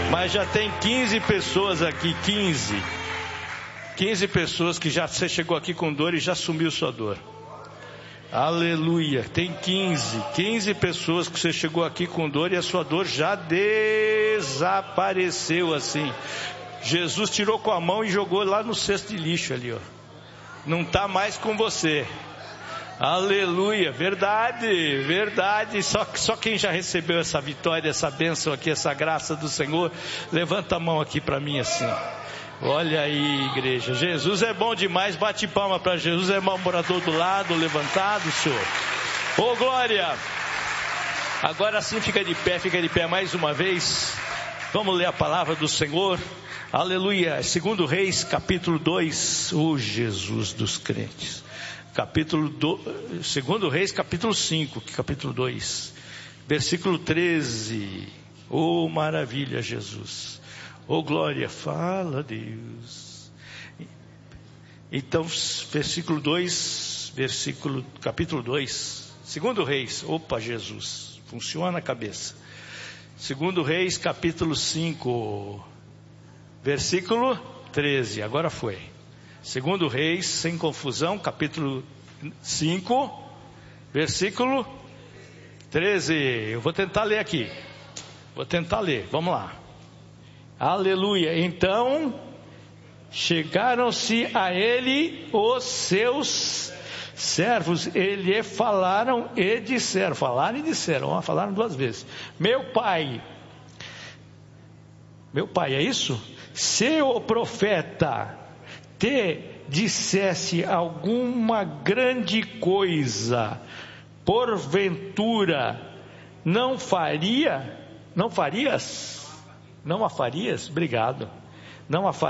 Mas já tem 15 pessoas aqui, 15 pessoas que você chegou aqui com dor e já sumiu sua dor. Aleluia, tem 15 pessoas que você chegou aqui com dor e a sua dor já desapareceu assim. Jesus tirou com a mão e jogou lá no cesto de lixo ali, ó. Não está mais com você. Aleluia, verdade. Só quem já recebeu essa vitória, essa bênção aqui, essa graça do Senhor, levanta a mão aqui para mim assim. Olha aí, igreja, Jesus é bom demais. Bate palma para Jesus. É mau morador do lado, levantado, Senhor. Ô glória. Agora sim, fica de pé mais uma vez. Vamos ler a palavra do Senhor. Aleluia. 2 Reis, capítulo 2. O Jesus dos crentes. 2 Reis, capítulo 5, capítulo 2, versículo 13. Oh, maravilha, Jesus. Oh, glória, fala, Deus. Então, versículo 2, capítulo 2, 2 Reis. Opa, Jesus, funciona a cabeça. 2 Reis, capítulo 5, versículo 13. Agora foi. 2 Reis, sem confusão, capítulo 5, versículo 13. Eu vou tentar ler aqui. Vamos lá. Aleluia. Então chegaram-se a ele os seus servos, lhe falaram e disseram. Falaram duas vezes. Meu pai, é isso? Se o profeta te dissesse alguma grande coisa, porventura não a farias? Obrigado. Não a farias?